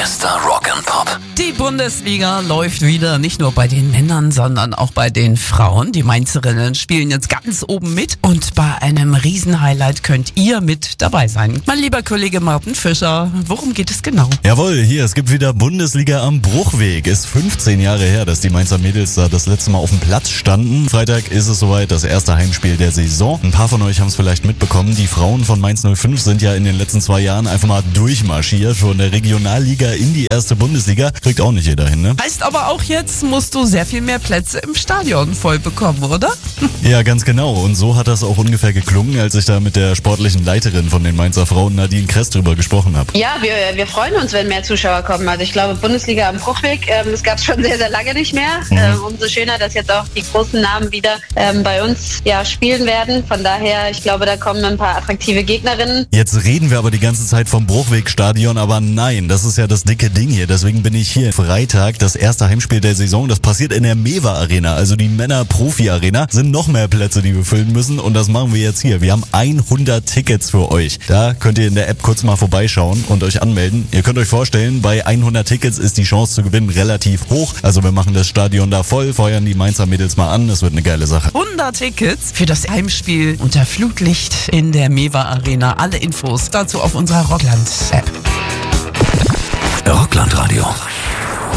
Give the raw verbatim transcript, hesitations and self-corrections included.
Bester Rock and Pop. Die Bundesliga läuft wieder, nicht nur bei den Männern, sondern auch bei den Frauen. Die Mainzerinnen spielen jetzt ganz oben mit und bei einem Riesenhighlight könnt ihr mit dabei sein. Mein lieber Kollege Martin Fischer, worum geht es genau? Jawohl, hier, es gibt wieder Bundesliga am Bruchweg. Ist fünfzehn Jahre her, dass die Mainzer Mädels da das letzte Mal auf dem Platz standen. Freitag ist es soweit, das erste Heimspiel der Saison. Ein paar von euch haben es vielleicht mitbekommen. Die Frauen von Mainz null fünf sind ja in den letzten zwei Jahren einfach mal durchmarschiert. Von der Regionalliga in die erste Bundesliga. Kriegt auch nicht jeder hin, ne? Heißt aber auch, jetzt musst du sehr viel mehr Plätze im Stadion voll bekommen, oder? Ja, ganz genau. Und so hat das auch ungefähr geklungen, als ich da mit der sportlichen Leiterin von den Mainzer Frauen, Nadine Kress, drüber gesprochen habe. Ja, wir, wir freuen uns, wenn mehr Zuschauer kommen. Also ich glaube, Bundesliga am Bruchweg, ähm, das gab es schon sehr, sehr lange nicht mehr. Mhm. Ähm, umso schöner, dass jetzt auch die großen Namen wieder ähm, bei uns ja, spielen werden. Von daher, ich glaube, da kommen ein paar attraktive Gegnerinnen. Jetzt reden wir aber die ganze Zeit vom Bruchwegstadion, aber nein, das ist ja das dicke Ding hier. Deswegen bin ich hier. Freitag, das erste Heimspiel der Saison. Das passiert in der Mewa Arena, also die Männer-Profi-Arena. Sind noch mehr Plätze, die wir füllen müssen und das machen wir jetzt hier. Wir haben hundert Tickets für euch. Da könnt ihr in der App kurz mal vorbeischauen und euch anmelden. Ihr könnt euch vorstellen, bei hundert Tickets ist die Chance zu gewinnen relativ hoch. Also wir machen das Stadion da voll, feuern die Mainzer Mädels mal an. Das wird eine geile Sache. hundert Tickets für das Heimspiel unter Flutlicht in der Mewa Arena. Alle Infos dazu auf unserer Rockland-App. Rockland Radio.